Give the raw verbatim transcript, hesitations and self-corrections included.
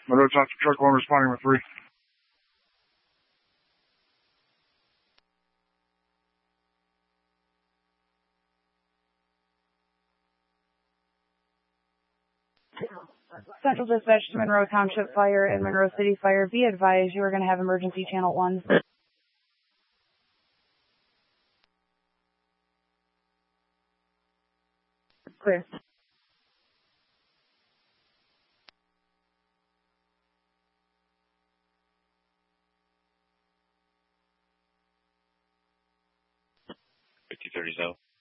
Monroe Township Truck one responding with three. Central Dispatch to Monroe Township Fire and Monroe City Fire. Be advised you are going to have emergency channel one. Clear. fifty thirty zone.